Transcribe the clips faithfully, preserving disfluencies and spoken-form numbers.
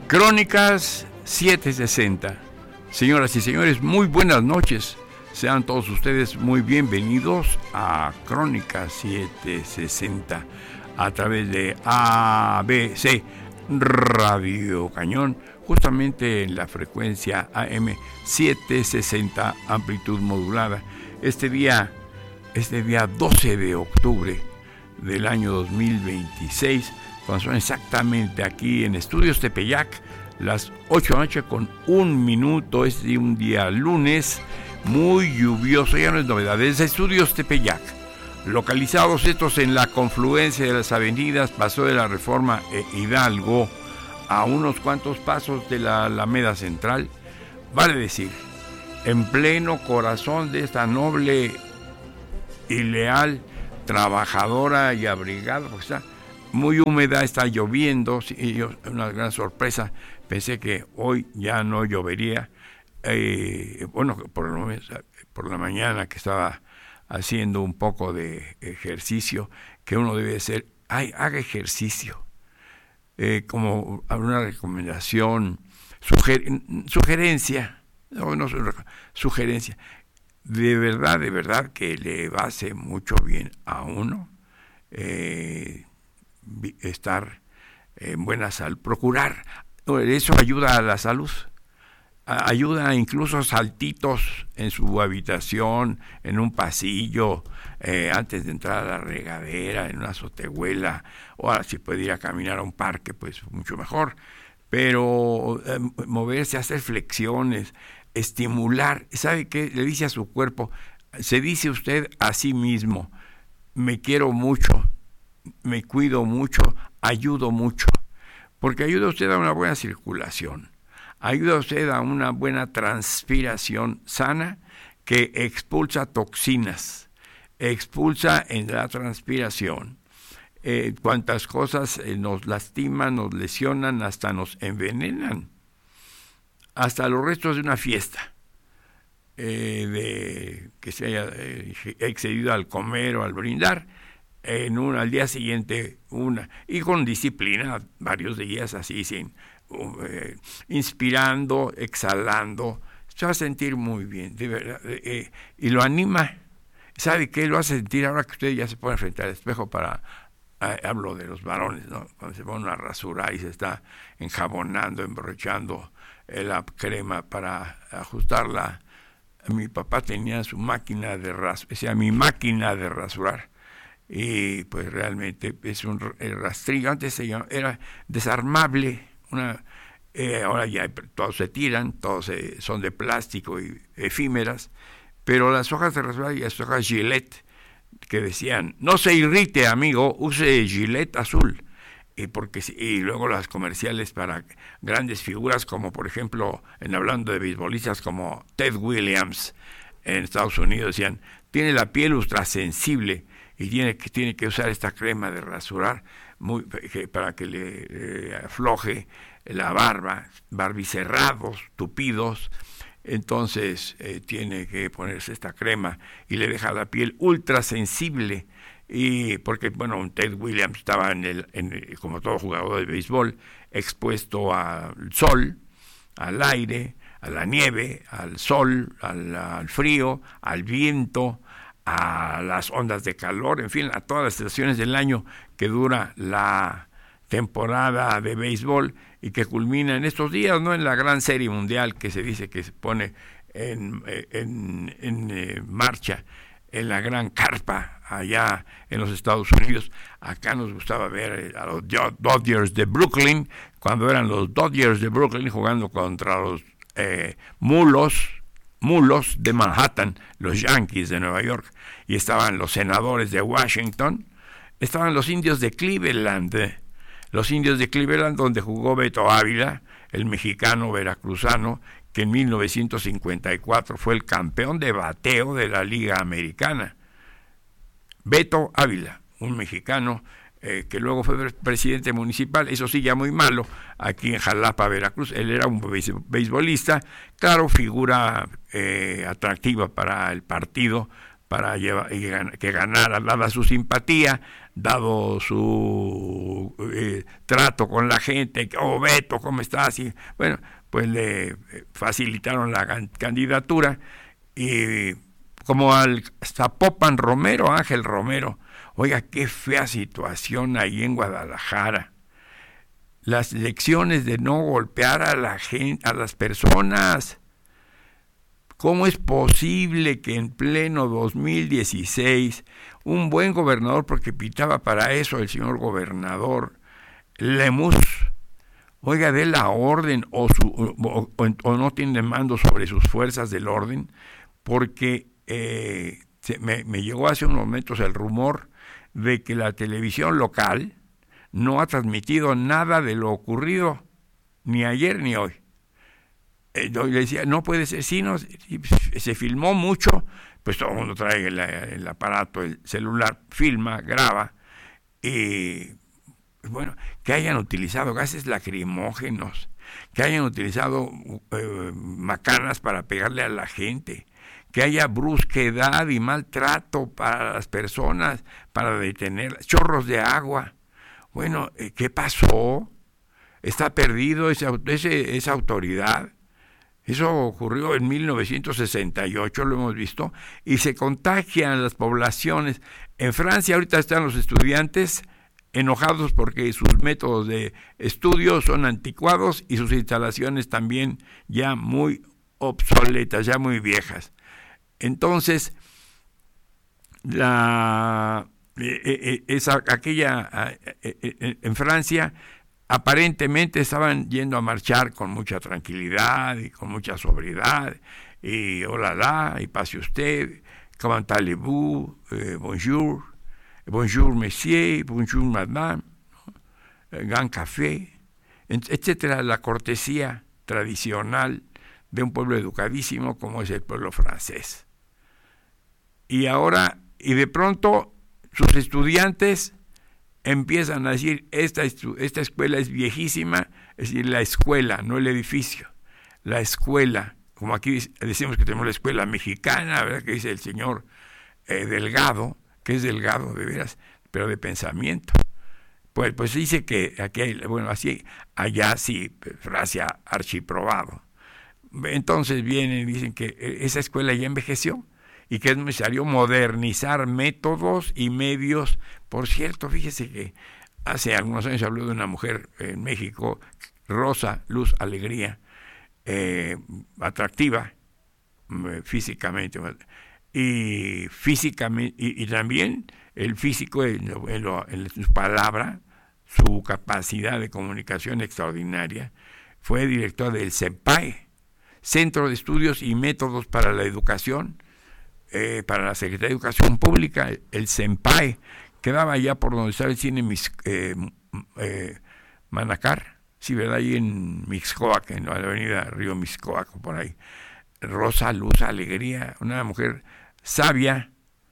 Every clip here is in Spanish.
Crónicas setecientos sesenta. Señoras y señores, muy buenas noches. Sean todos ustedes muy bienvenidos a Crónicas setecientos sesenta a través de A B C Radio Cañón, justamente en la frecuencia A M setecientos sesenta, amplitud modulada. Este día, este día doce de octubre del año dos mil veintiséis, cuando son exactamente aquí en Estudios Tepeyac las ocho de la noche con un minuto. Es de un día lunes muy lluvioso, ya no es novedad. Desde Estudios Tepeyac, localizados estos en la confluencia de las avenidas Paseo de la Reforma e Hidalgo, a unos cuantos pasos de la Alameda Central, vale decir, en pleno corazón de esta noble y leal, trabajadora y abrigada, porque está muy húmeda, está lloviendo, y yo, una gran sorpresa, pensé que hoy ya no llovería, eh, bueno, por, lo menos, por la mañana que estaba haciendo un poco de ejercicio, que uno debe hacer, ay, haga ejercicio, eh, como una recomendación, suger, sugerencia, no, no, sugerencia, de verdad, de verdad que le hace mucho bien a uno, eh, estar en buena salud, procurar, eso ayuda a la salud, ayuda incluso saltitos en su habitación, en un pasillo, eh, antes de entrar a la regadera, en una azotehuela, o ahora si puede ir a caminar a un parque, pues mucho mejor, pero eh, moverse, hacer flexiones, estimular, ¿sabe qué? Le dice a su cuerpo, se dice usted a sí mismo, me quiero mucho, me cuido mucho, ayudo mucho, porque ayuda usted a una buena circulación, ayuda usted a una buena transpiración sana que expulsa toxinas, expulsa en la transpiración eh, cuantas cosas eh, nos lastiman, nos lesionan, hasta nos envenenan, hasta los restos de una fiesta, eh, de que se haya eh, excedido al comer o al brindar, en una, al día siguiente una, y con disciplina, varios días así, sin uh, inspirando, exhalando, se va a sentir muy bien, de verdad, eh, y lo anima. ¿Sabe qué? Lo hace sentir ahora que usted ya se pone frente al espejo para, eh, hablo de los varones, ¿no? Cuando se pone a rasurar y se está enjabonando, embrochando eh, la crema para ajustarla. Mi papá tenía su máquina de rasurar, o sea, mi máquina de rasurar, y pues realmente es un rastrillo. Antes se llamaba, era desarmable, una, eh, ahora ya todos se tiran, todos se, son de plástico y efímeras, pero las hojas de rasurar y las hojas Gillette, que decían, no se irrite amigo, use Gillette azul, y, porque, y luego las comerciales para grandes figuras, como por ejemplo, en hablando de beisbolistas como Ted Williams en Estados Unidos, decían, tiene la piel ultrasensible y tiene que, tiene que usar esta crema de rasurar muy, que, para que le eh, afloje la barba, barbicerrados, tupidos. Entonces eh, tiene que ponerse esta crema y le deja la piel ultrasensible. Y porque, bueno, Ted Williams estaba, en el, en, como todo jugador de béisbol, expuesto al sol, al aire, a la nieve, al sol, al, al frío, al viento, a las ondas de calor, en fin, a todas las estaciones del año que dura la temporada de béisbol y que culmina en estos días, ¿no? En la gran serie mundial que se dice que se pone en, en, en eh, marcha en la gran carpa allá en los Estados Unidos. Acá nos gustaba ver a los Dodgers de Brooklyn, cuando eran los Dodgers de Brooklyn jugando contra los eh, mulos, mulos de Manhattan, los Yankees de Nueva York, y estaban los senadores de Washington, estaban los indios de Cleveland, eh, los indios de Cleveland, donde jugó Beto Ávila, el mexicano veracruzano, que en mil novecientos cincuenta y cuatro fue el campeón de bateo de la Liga Americana. Beto Ávila, un mexicano eh, que luego fue presidente municipal, eso sí, ya muy malo, aquí en Jalapa, Veracruz. Él era un beisbolista, claro, figura eh, atractiva para el partido, para llevar, que ganara, dada su simpatía, dado su eh, trato con la gente, oh Beto, ¿cómo estás? Y bueno, pues le facilitaron la candidatura, y como al Zapopan Romero, Ángel Romero, oiga, qué fea situación ahí en Guadalajara. Las lecciones de no golpear a la gente, a las personas. ¿Cómo es posible que en pleno dos mil dieciséis un buen gobernador, porque pitaba para eso el señor gobernador Lemus, oiga, dé la orden o, su, o, o, o no tiene mando sobre sus fuerzas del orden? Porque eh, se, me, me llegó hace unos momentos el rumor de que la televisión local no ha transmitido nada de lo ocurrido, ni ayer ni hoy. Eh, yo le decía, no puede ser, sí, no, se filmó mucho, pues todo el mundo trae el, el aparato, el celular, filma, graba, y bueno, que hayan utilizado gases lacrimógenos, que hayan utilizado eh, macanas para pegarle a la gente, que haya brusquedad y maltrato para las personas, para detener chorros de agua. Bueno, ¿qué pasó? ¿Está perdido ese, ese, esa autoridad? Eso ocurrió en mil novecientos sesenta y ocho, lo hemos visto, y se contagian las poblaciones. En Francia ahorita están los estudiantes enojados porque sus métodos de estudio son anticuados y sus instalaciones también ya muy obsoletas, ya muy viejas. Entonces, la, eh, eh, esa, aquella eh, eh, en Francia aparentemente estaban yendo a marchar con mucha tranquilidad y con mucha sobriedad, y hola la, y pase usted, comment allez-vous, eh, bonjour, bonjour monsieur, bonjour madame, grand café, etcétera, la cortesía tradicional de un pueblo educadísimo como es el pueblo francés. Y ahora, y de pronto, sus estudiantes empiezan a decir, esta, esta escuela es viejísima, es decir, la escuela, no el edificio, la escuela, como aquí decimos que tenemos la escuela mexicana, ¿verdad? Que dice el señor eh, Delgado, que es Delgado de veras, pero de pensamiento. Pues, pues dice que aquí, bueno, así, allá sí, Francia archiprobado. Entonces vienen y dicen que esa escuela ya envejeció y que es necesario modernizar métodos y medios. Por cierto, fíjese que hace algunos años habló de una mujer en México, Rosa Luz Alegría, eh, atractiva eh, físicamente, y físicamente, y, y también el físico en, en, lo, en su palabra, su capacidad de comunicación extraordinaria. Fue directora del CEPAE, Centro de Estudios y Métodos para la Educación, eh, para la Secretaría de Educación Pública, el CEPAE, quedaba allá por donde está el cine Mis, eh, eh, Manacar, sí, ¿verdad? Ahí en Mixcoac, en la avenida Río Mixcoac, por ahí. Rosa Luz Alegría, una mujer sabia,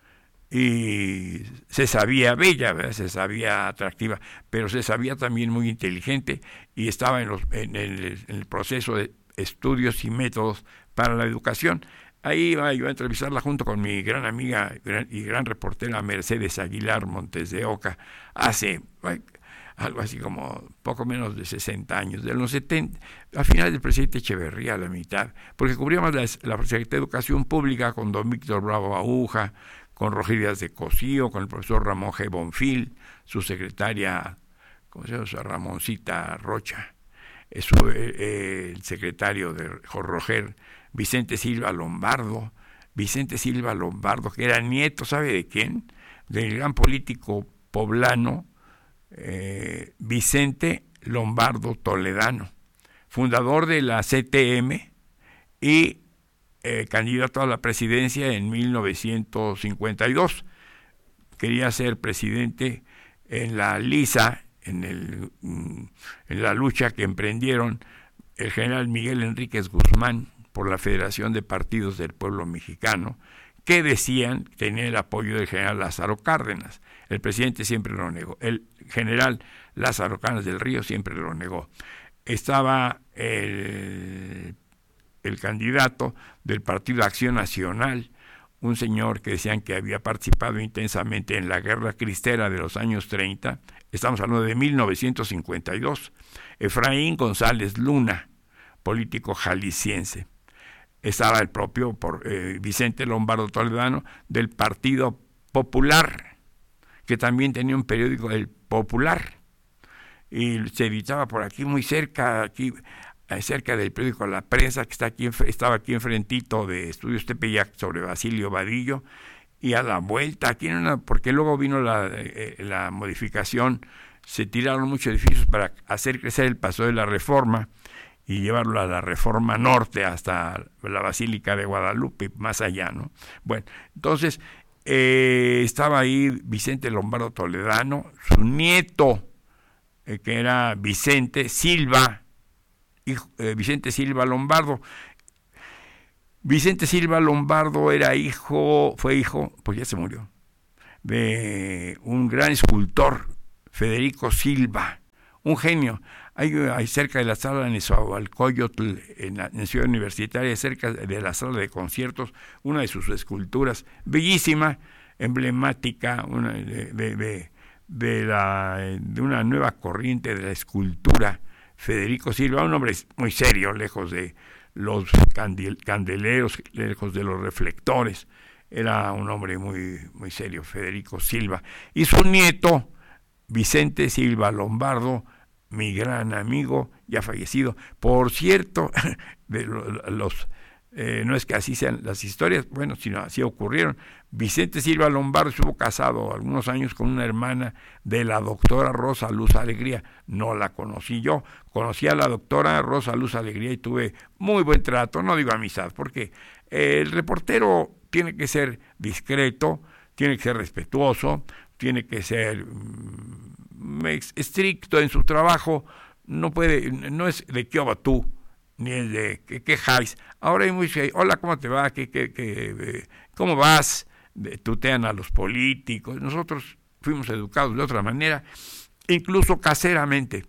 y se sabía bella, ¿verdad? Se sabía atractiva, pero se sabía también muy inteligente, y estaba en, los, en, el, en el proceso de estudios y métodos para la educación. Ahí iba yo a entrevistarla junto con mi gran amiga gran, y gran reportera Mercedes Aguilar Montes de Oca, hace ay, algo así como poco menos de sesenta años, de los setenta, a finales del presidente Echeverría, a la mitad, porque cubríamos la, la Secretaría de Educación Pública con don Víctor Bravo Aguja, con Roger Díaz de Cosío, con el profesor Ramón G. Bonfil, su secretaria, ¿cómo se llama? Ramoncita Rocha, es su, eh, el secretario de Roger, Vicente Silva Lombardo, Vicente Silva Lombardo, que era nieto, ¿sabe de quién? Del gran político poblano, eh, Vicente Lombardo Toledano, fundador de la C T M y eh, candidato a la presidencia en mil novecientos cincuenta y dos. Quería ser presidente en la Lisa, en, el, en la lucha que emprendieron el general Miguel Enríquez Guzmán por la Federación de Partidos del Pueblo Mexicano, que decían tener el apoyo del general Lázaro Cárdenas. El presidente siempre lo negó. El general Lázaro Cárdenas del Río siempre lo negó. Estaba el, el candidato del Partido Acción Nacional, un señor que decían que había participado intensamente en la guerra cristera de los años treinta, estamos hablando de mil novecientos cincuenta y dos, Efraín González Luna, político jalisciense. Estaba el propio por, eh, Vicente Lombardo Toledano, del Partido Popular, que también tenía un periódico, El Popular, y se editaba por aquí muy cerca, aquí cerca del periódico La Prensa, que está aquí, estaba aquí enfrentito de Estudios Tepeyac, sobre Basilio Vadillo, y a la vuelta, aquí en una, porque luego vino la, eh, la modificación, se tiraron muchos edificios para hacer crecer el Paso de la Reforma y llevarlo a la Reforma Norte hasta la Basílica de Guadalupe, más allá, ¿no? Bueno, entonces eh, estaba ahí Vicente Lombardo Toledano, su nieto, eh, que era Vicente Silva, hijo, eh, Vicente Silva Lombardo. Vicente Silva Lombardo era hijo, fue hijo, pues ya se murió, de un gran escultor, Federico Silva, un genio. Hay, hay cerca de la sala de Nezahualcóyotl, en la, en la ciudad universitaria, cerca de la sala de conciertos, una de sus esculturas, bellísima, emblemática, una de, de, de, de, la, de una nueva corriente de la escultura. Federico Silva, un hombre muy serio, lejos de los candel, candeleros, lejos de los reflectores. Era un hombre muy, muy serio, Federico Silva. Y su nieto, Vicente Silva Lombardo, mi gran amigo, ya fallecido. Por cierto, de los, eh, no es que así sean las historias, bueno, sino así ocurrieron. Vicente Silva Lombardo estuvo casado algunos años con una hermana de la doctora Rosa Luz Alegría. No la conocí yo, conocí a la doctora Rosa Luz Alegría y tuve muy buen trato, no digo amistad, porque el reportero tiene que ser discreto, tiene que ser respetuoso, tiene que ser mm, estricto en su trabajo, no puede, no es de qué va tú, ni es de qué quejáis. Ahora hay muchos, hola, ¿cómo te va? ¿Qué, qué, qué, ¿Cómo vas? Tutean a los políticos. Nosotros fuimos educados de otra manera, incluso caseramente.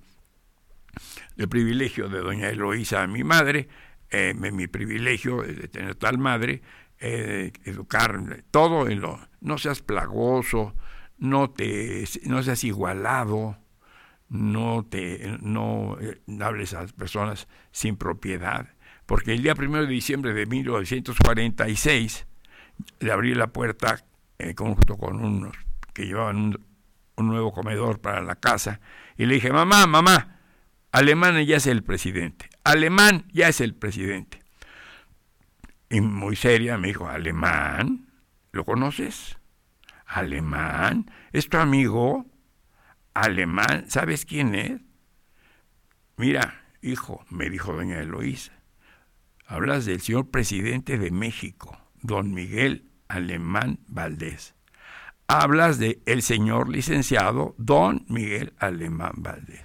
El privilegio de doña Eloísa, mi madre, eh, mi privilegio de tener tal madre, eh, educar todo en lo, no seas plagoso, no te, no seas igualado, no te, no eh, hables a las personas sin propiedad, porque el día primero de diciembre de mil novecientos cuarenta y seis le abrí la puerta eh, junto con unos que llevaban un, un nuevo comedor para la casa y le dije, mamá, mamá, Alemán ya es el presidente, Alemán ya es el presidente. Y muy seria me dijo, ¿Alemán? ¿Lo conoces? ¿Alemán? ¿Es tu amigo? ¿Alemán? ¿Sabes quién es? Mira, hijo, me dijo doña Eloísa, hablas del señor presidente de México, don Miguel Alemán Valdés. Hablas de el señor licenciado don Miguel Alemán Valdés.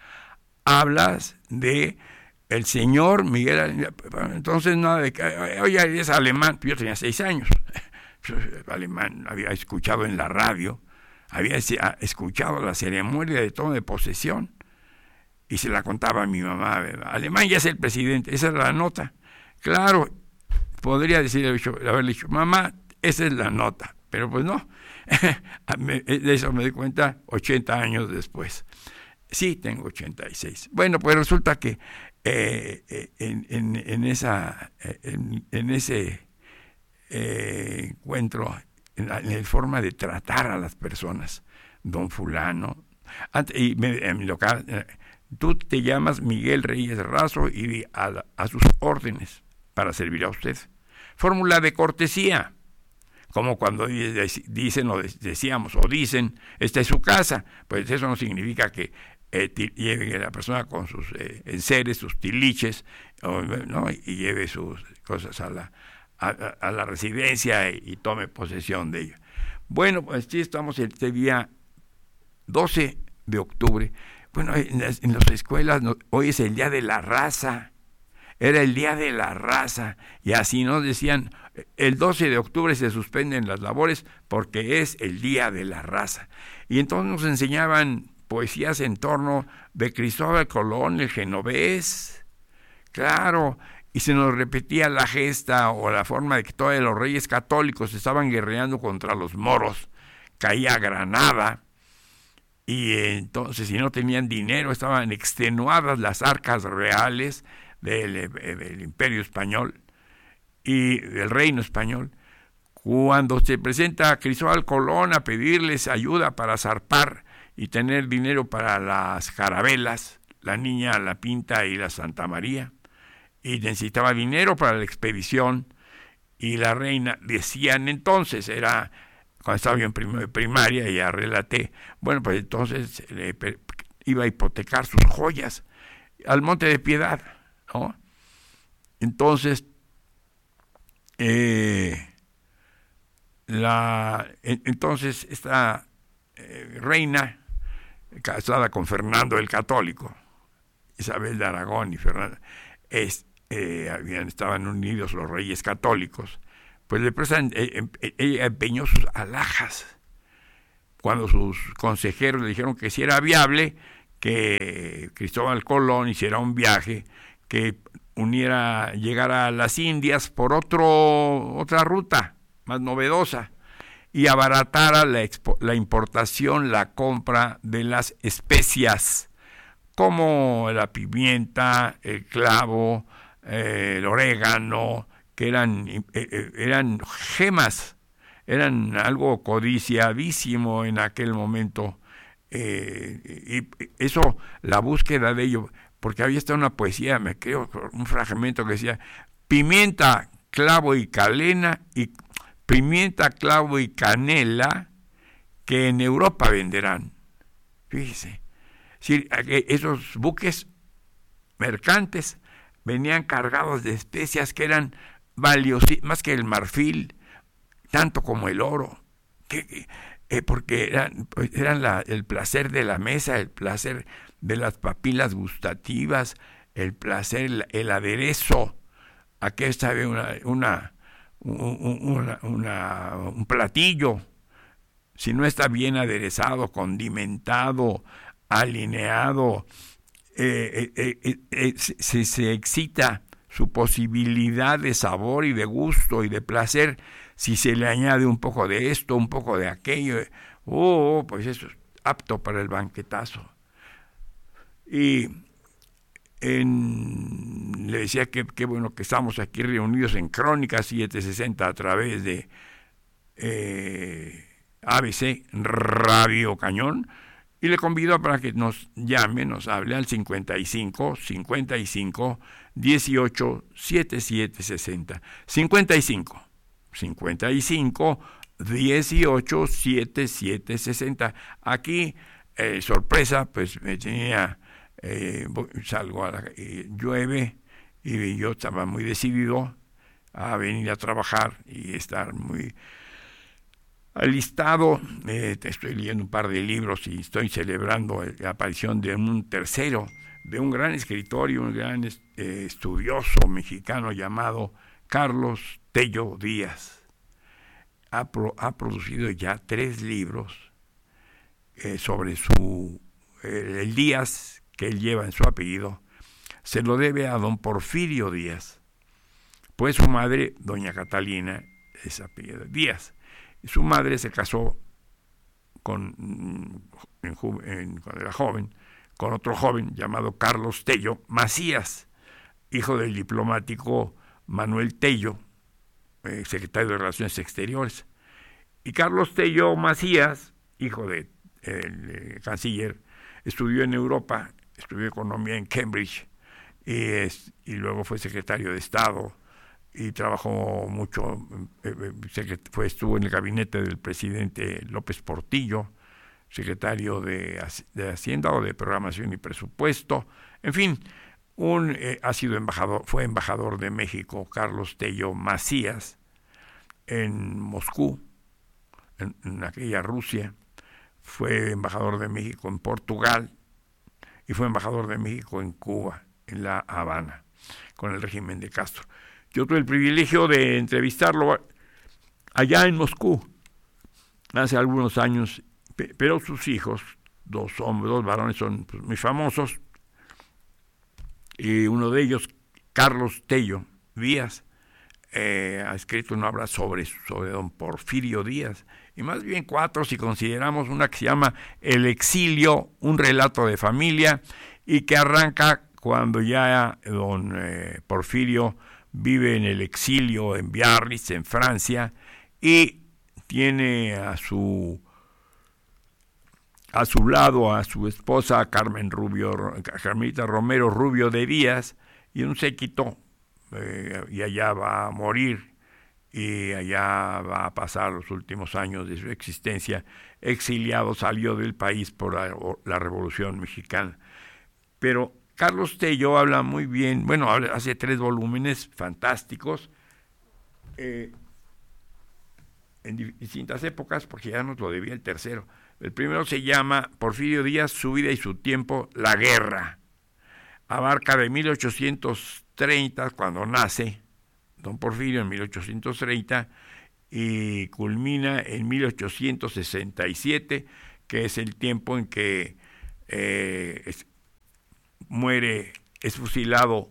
Hablas de el señor Miguel Alemán. Entonces, nada de que, oye, es alemán. Yo tenía seis años. Alemán, había escuchado en la radio, había escuchado la ceremonia de toma de posesión y se la contaba a mi mamá. Alemán ya es el presidente, esa es la nota. Claro, podría decir, haberle dicho, mamá, esa es la nota, pero pues no. De eso me di cuenta ochenta años después. Sí, tengo ochenta y seis. Bueno, pues resulta que eh, en, en, en, esa, en, en ese eh, encuentro, en la, en la forma de tratar a las personas, don fulano, antes, y me, en mi local, eh, tú te llamas Miguel Reyes Razo y a, a sus órdenes para servir a usted. Fórmula de cortesía, como cuando dicen o decíamos o dicen, esta es su casa, pues eso no significa que eh, lleve la persona con sus eh, enseres, sus tiliches, o, ¿no? y lleve sus cosas a la, a, a la residencia y, y tome posesión de ella. Bueno, pues sí, estamos este día doce de octubre. Bueno, en las, en las escuelas no, hoy es el Día de la Raza. Era el Día de la Raza, y así nos decían, el doce de octubre se suspenden las labores porque es el Día de la Raza. Y entonces nos enseñaban poesías en torno de Cristóbal Colón, el genovés, claro, y se nos repetía la gesta o la forma de que todos los reyes católicos estaban guerreando contra los moros. Caía Granada, y entonces si no tenían dinero estaban extenuadas las arcas reales del, del Imperio Español y del Reino Español. Cuando se presenta Cristóbal Colón a pedirles ayuda para zarpar y tener dinero para las carabelas, la Niña, la Pinta y la Santa María, y necesitaba dinero para la expedición, y la reina, decían entonces, era cuando estaba yo en prim- primaria, ya relaté, bueno, pues entonces eh, iba a hipotecar sus joyas al Monte de Piedad, ¿no? Entonces, eh, la, entonces esta eh, reina, casada con Fernando el Católico, Isabel de Aragón y Fernando, es, eh, habían, estaban unidos los reyes católicos, pues le prestan, eh, eh, ella empeñó sus alhajas cuando sus consejeros le dijeron que si era viable que Cristóbal Colón hiciera un viaje que uniera, llegara a las Indias por otro, otra ruta más novedosa y abaratara la, expo, la importación, la compra de las especias como la pimienta, el clavo, eh, el orégano, que eran, eh, eran gemas, eran algo codiciadísimo en aquel momento, eh, y eso, la búsqueda de ello, porque había hasta una poesía, me creo, un fragmento que decía, pimienta, clavo y calena, y pimienta, clavo y canela, que en Europa venderán. Fíjese, sí, esos buques mercantes venían cargados de especias que eran valiosísimas, más que el marfil, tanto como el oro, que, eh, porque eran, pues eran la, el placer de la mesa, el placer de las papilas gustativas, el placer, el, el aderezo. Aquí está una, una, una, una, un platillo, si no está bien aderezado, condimentado, alineado, eh, eh, eh, eh, se, se excita su posibilidad de sabor y de gusto y de placer si se le añade un poco de esto, un poco de aquello. Oh, pues eso es apto para el banquetazo. Y en, le decía que qué bueno que estamos aquí reunidos en Crónicas setecientos sesenta a través de eh, A B C Radio Cañón, y le convido para que nos llame, nos hable al cincuenta y cinco, cincuenta y cinco, dieciocho, setenta y siete sesenta. cincuenta y cinco, cincuenta y cinco, dieciocho, setenta y siete sesenta. Aquí, eh, sorpresa, pues me tenía, eh, salgo a la, eh, llueve, y yo estaba muy decidido a venir a trabajar y estar muy alistado. Eh, estoy leyendo un par de libros y estoy celebrando la aparición de un tercero, de un gran escritor y un gran eh, estudioso mexicano llamado Carlos Tello Díaz. Ha, pro, ha producido ya tres libros eh, sobre su eh, el Díaz que él lleva en su apellido. Se lo debe a don Porfirio Díaz, pues su madre, doña Catalina, es apellido Díaz. Su madre se casó con, en, en, cuando era joven, con otro joven llamado Carlos Tello Macías, hijo del diplomático Manuel Tello, eh, secretario de Relaciones Exteriores. Y Carlos Tello Macías, hijo del de, canciller, estudió en Europa, estudió economía en Cambridge, y, es, y luego fue secretario de Estado, y trabajó mucho, eh, fue, estuvo en el gabinete del presidente López Portillo, secretario de, de Hacienda o de Programación y Presupuesto. En fin, un, eh, ha sido embajador, fue embajador de México Carlos Tello Macías en Moscú, en, en aquella Rusia. Fue embajador de México en Portugal y fue embajador de México en Cuba, en La Habana, con el régimen de Castro. Yo tuve el privilegio de entrevistarlo allá en Moscú hace algunos años, pero sus hijos, dos hombres, dos varones, son pues, muy famosos, y uno de ellos Carlos Tello Díaz eh, ha escrito una obra sobre, sobre don Porfirio Díaz, y más bien cuatro si consideramos una que se llama El exilio, un relato de familia, y que arranca cuando ya don eh, Porfirio vive en el exilio en Biarritz, en Francia, y tiene a su a su lado a su esposa Carmen Rubio, Carmelita Romero Rubio de Díaz, y un séquito, eh, y allá va a morir, y allá va a pasar los últimos años de su existencia. Exiliado, salió del país por la, la Revolución Mexicana. Pero Carlos Tello habla muy bien, bueno, hace tres volúmenes fantásticos, eh, en distintas épocas, porque ya nos lo debía el tercero. El primero se llama Porfirio Díaz, su vida y su tiempo, la guerra. Abarca de mil ochocientos treinta, cuando nace don Porfirio, en mil ochocientos treinta, y culmina en mil ochocientos sesenta y siete, que es el tiempo en que eh, es, muere, es fusilado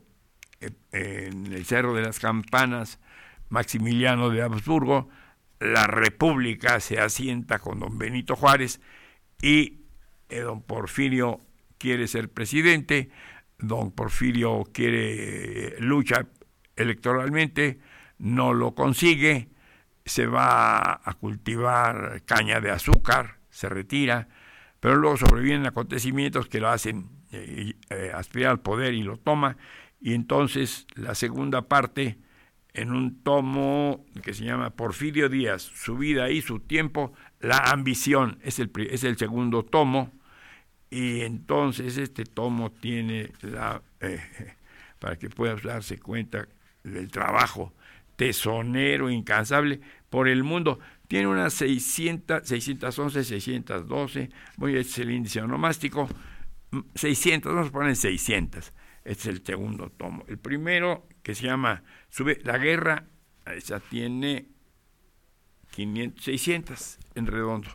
en el Cerro de las Campanas Maximiliano de Habsburgo. La República se asienta con don Benito Juárez, y eh, don Porfirio quiere ser presidente. Don Porfirio quiere, lucha electoralmente, no lo consigue, se va a cultivar caña de azúcar, se retira, pero luego sobrevienen acontecimientos que lo hacen eh, eh, aspirar al poder, y lo toma. Y entonces la segunda parte, en un tomo que se llama Porfirio Díaz, su vida y su tiempo, la ambición, es el, es el segundo tomo. Y entonces este tomo tiene, la eh, para que puedas darse cuenta del trabajo tesonero, incansable por el mundo, tiene unas seiscientas, seiscientos once, seiscientos doce, voy a decir el índice onomástico, seiscientos, vamos a poner seiscientos. Este es el segundo tomo. El primero, que se llama Sube, La guerra, esa tiene quinientos, seiscientos en redondo.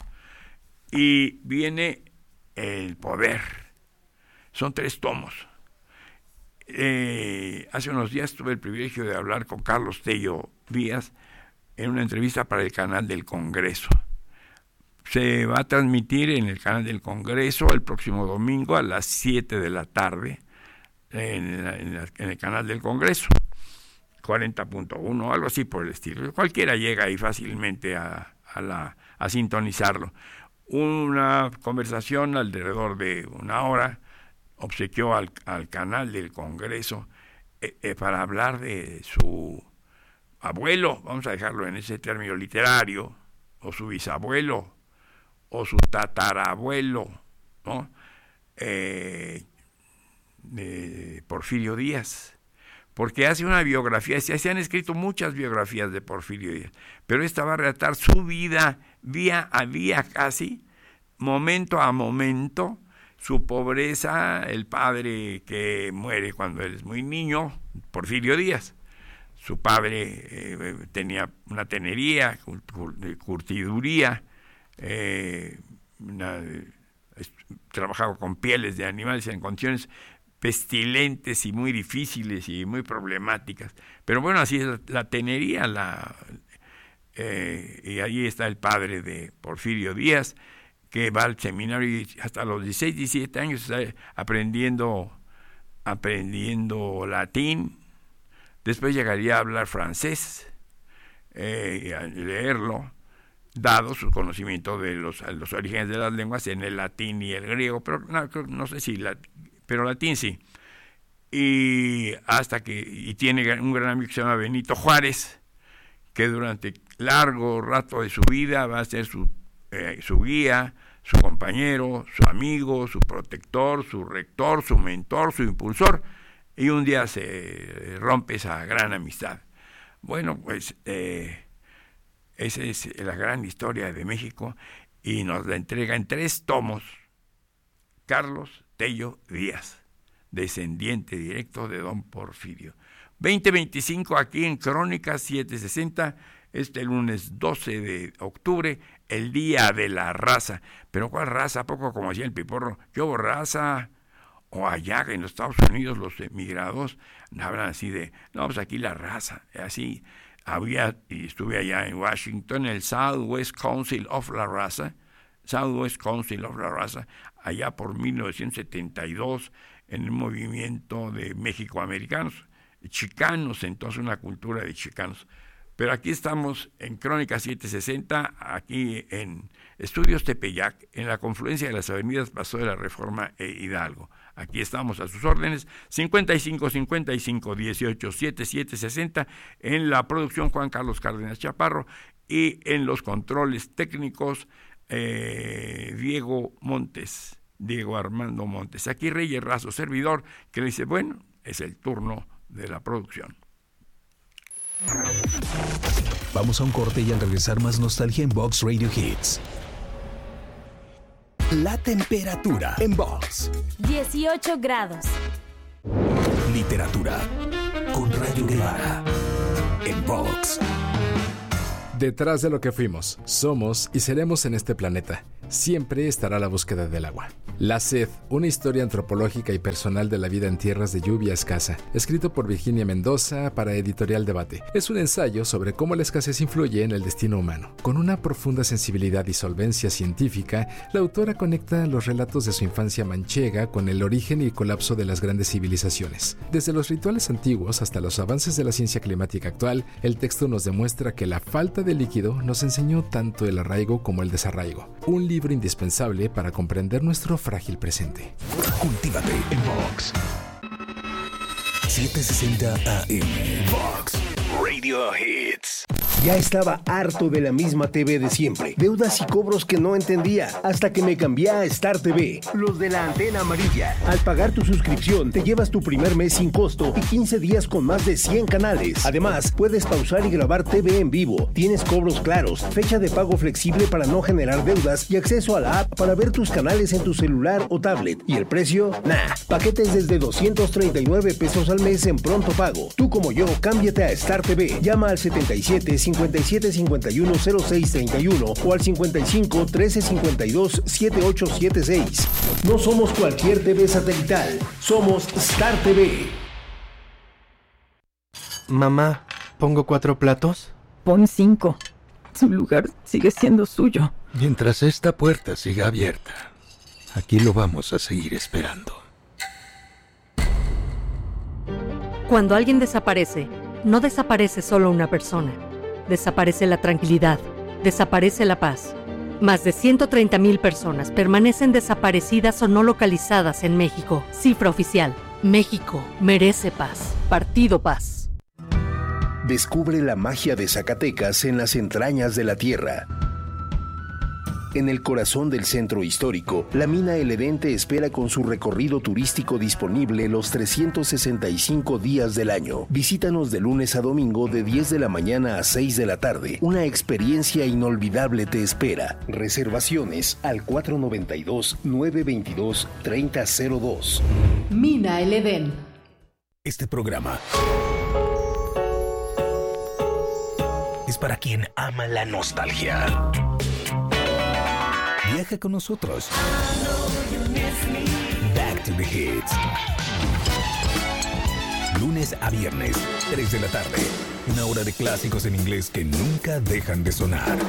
Y viene El poder. Son tres tomos. Eh, hace unos días tuve el privilegio de hablar con Carlos Tello Díaz en una entrevista para el canal del Congreso. Se va a transmitir en el canal del Congreso el próximo domingo a las siete de la tarde en, la, en, la, en el canal del Congreso, cuarenta punto uno, algo así por el estilo. Cualquiera llega ahí fácilmente a, a, la, a sintonizarlo. Una conversación alrededor de una hora obsequió al, al canal del Congreso eh, eh, para hablar de su abuelo, vamos a dejarlo en ese término literario, o su bisabuelo, o su tatarabuelo, ¿no? Eh, de Porfirio Díaz, porque hace una biografía, se, se han escrito muchas biografías de Porfirio Díaz, pero esta va a relatar su vida día a día casi, momento a momento, su pobreza, el padre que muere cuando él es muy niño, Porfirio Díaz. Su padre eh, tenía una tenería, curtiduría, eh, una, eh, trabajaba con pieles de animales en condiciones pestilentes y muy difíciles y muy problemáticas. Pero bueno, así es la, la tenería, la, eh, y ahí está el padre de Porfirio Díaz, que va al seminario y hasta los dieciséis, diecisiete años está aprendiendo, aprendiendo latín. Después llegaría a hablar francés, eh, a leerlo, dado su conocimiento de los, los orígenes de las lenguas en el latín y el griego, pero no, no sé si, la, pero latín sí. Y hasta que, y tiene un gran amigo que se llama Benito Juárez, que durante largo rato de su vida va a ser su, eh, su guía, su compañero, su amigo, su protector, su rector, su mentor, su impulsor. Y un día se rompe esa gran amistad. Bueno, pues eh, esa es la gran historia de México, y nos la entrega en tres tomos Carlos Tello Díaz, descendiente directo de don Porfirio. veinte veinticinco aquí en Crónicas setecientos sesenta, este lunes doce de octubre, el Día de la Raza. ¿Pero cuál raza? ¿A poco como decía el Piporro? ¿Qué hubo raza? o allá en los Estados Unidos los emigrados hablan así de, no, pues aquí la raza, así. Había, y estuve allá en Washington, el Southwest Council of la Raza, Southwest Council of la Raza, allá por mil novecientos setenta y dos, en el movimiento de México-americanos, chicanos, entonces una cultura de chicanos. Pero aquí estamos en Crónica setecientos sesenta, aquí en Estudios Tepeyac, en la confluencia de las avenidas Paso de la Reforma e Hidalgo. Aquí estamos a sus órdenes, cincuenta y cinco cincuenta y cinco dieciocho setenta y siete sesenta, en la producción Juan Carlos Cárdenas Chaparro, y en los controles técnicos eh, Diego Montes, Diego Armando Montes. Aquí Reyes Razo, servidor, que le dice, bueno, es el turno de la producción. Vamos a un corte y al regresar más nostalgia en Vox Radio Hits. La temperatura en Vox. dieciocho grados. Literatura con Rayo Guevara en Vox. Detrás de lo que fuimos, somos y seremos en este planeta, siempre estará la búsqueda del agua. La sed, una historia antropológica y personal de la vida en tierras de lluvia escasa, escrito por Virginia Mendoza para Editorial Debate. Es un ensayo sobre cómo la escasez influye en el destino humano. Con una profunda sensibilidad y solvencia científica, la autora conecta los relatos de su infancia manchega con el origen y colapso de las grandes civilizaciones. Desde los rituales antiguos hasta los avances de la ciencia climática actual, el texto nos demuestra que la falta de líquido nos enseñó tanto el arraigo como el desarraigo. Un libro indispensable para comprender nuestro frágil presente. Cultívate en Vox. setecientos sesenta A M. Vox Radio Hits. Ya estaba harto de la misma T V de siempre. Deudas y cobros que no entendía, hasta que me cambié a Star T V, los de la antena amarilla. Al pagar tu suscripción, te llevas tu primer mes sin costo y quince días con más de cien canales. Además, puedes pausar y grabar T V en vivo. Tienes cobros claros, fecha de pago flexible para no generar deudas y acceso a la app para ver tus canales en tu celular o tablet. ¿Y el precio? Nah, paquetes desde doscientos treinta y nueve pesos al mes en pronto pago. Tú como yo, cámbiate a Star T V. Llama al setenta y siete cincuenta y siete cincuenta y uno cero seis treinta y uno o al cincuenta y cinco trece cincuenta y dos setenta y ocho setenta y seis. No somos cualquier T V satelital, somos Star T V. Mamá, ¿pongo cuatro platos? Pon cinco. Su lugar sigue siendo suyo. Mientras esta puerta siga abierta, aquí lo vamos a seguir esperando. Cuando alguien desaparece, no desaparece solo una persona. Desaparece la tranquilidad, desaparece la paz. Más de ciento treinta mil personas permanecen desaparecidas o no localizadas en México. Cifra oficial. México merece paz. Partido Paz. Descubre la magia de Zacatecas en las entrañas de la tierra. En el corazón del centro histórico, la mina El Edén te espera con su recorrido turístico disponible los trescientos sesenta y cinco días del año. Visítanos de lunes a domingo de diez de la mañana a seis de la tarde. Una experiencia inolvidable te espera. Reservaciones al cuatro noventa y dos, nueve veintidós, treinta cero dos. Mina El Edén. Este programa es para quien ama la nostalgia. Viaja con nosotros. Back to the Hits. Lunes a viernes, tres de la tarde. Una hora de clásicos en inglés que nunca dejan de sonar.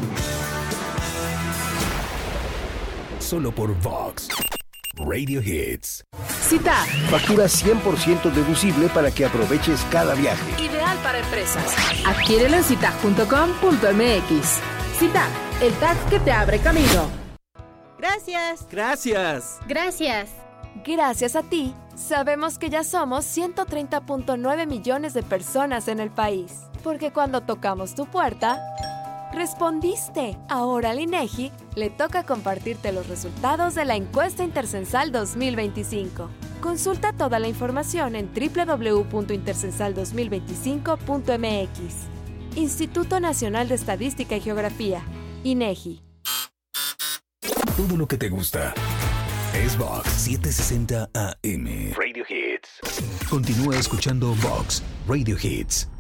Solo por Vox Radio Hits. Cita. Factura cien por ciento deducible para que aproveches cada viaje. Ideal para empresas. Adquiérelo en cita punto com punto m x. Cita, el tag que te abre camino. Gracias. Gracias. Gracias. Gracias a ti, sabemos que ya somos ciento treinta punto nueve millones de personas en el país. Porque cuando tocamos tu puerta, respondiste. Ahora al INEGI le toca compartirte los resultados de la encuesta Intercensal dos mil veinticinco. Consulta toda la información en doble u doble u doble u punto intercensal dos mil veinticinco punto m x. Instituto Nacional de Estadística y Geografía, INEGI. Todo lo que te gusta es Vox setecientos sesenta A M. Radio Hits. Continúa escuchando Vox Radio Hits.